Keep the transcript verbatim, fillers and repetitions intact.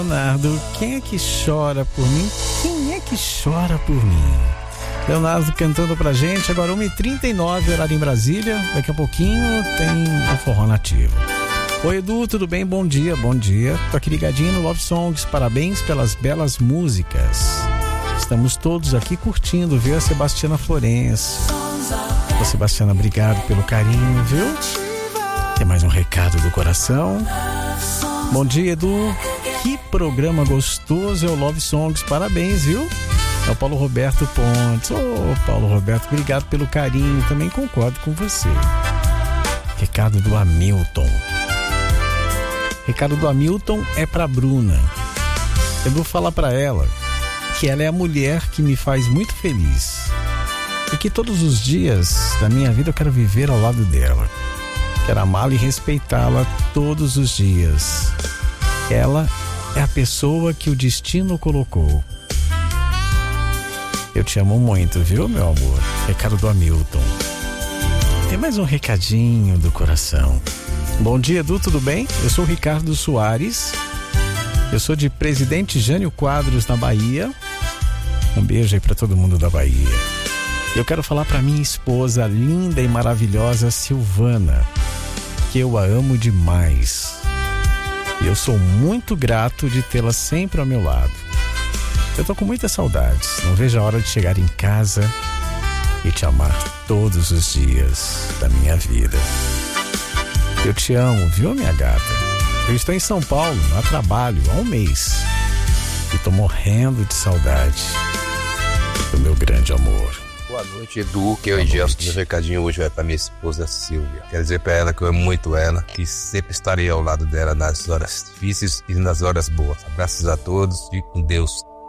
Leonardo, quem é que chora por mim? Quem é que chora por mim? Leonardo cantando pra gente, agora uma e trinta e nove, horário em Brasília. Daqui a pouquinho tem o Forró Nativo. Oi, Edu, tudo bem? Bom dia, bom dia. Tô aqui ligadinho no Love Songs, parabéns pelas belas músicas. Estamos todos aqui curtindo, viu? A Sebastiana Florença. Ô, Sebastiana, obrigado pelo carinho, viu? Tem mais um recado do coração. Bom dia, Edu. Que programa gostoso é o Love Songs, parabéns, viu? É o Paulo Roberto Pontes. Ô, oh, Paulo Roberto, obrigado pelo carinho, também concordo com você. Recado do Hamilton. Recado do Hamilton é pra Bruna. Eu vou falar pra ela que ela é a mulher que me faz muito feliz e que todos os dias da minha vida eu quero viver ao lado dela. Quero amá-la e respeitá-la todos os dias. Ela é a pessoa que o destino colocou. Eu te amo muito, viu, meu amor? Recado do Hamilton. Tem mais um recadinho do coração. Bom dia, Edu, tudo bem? Eu sou o Ricardo Soares. Eu sou de Presidente Jânio Quadros, na Bahia. Um beijo aí pra todo mundo da Bahia. Eu quero falar pra minha esposa linda e maravilhosa Silvana, que eu a amo demais. E eu sou muito grato de tê-la sempre ao meu lado. Eu tô com muitas saudades. Não vejo a hora de chegar em casa e te amar todos os dias da minha vida. Eu te amo, viu, minha gata? Eu estou em São Paulo, a trabalho, há um mês. E tô morrendo de saudade do meu grande amor. Boa noite, Edu, que eu e Gelson. Meu recadinho hoje vai pra minha esposa Silvia. Quero dizer pra ela que eu amo muito ela, que sempre estarei ao lado dela nas horas difíceis e nas horas boas. Abraços a todos, fique com Deus.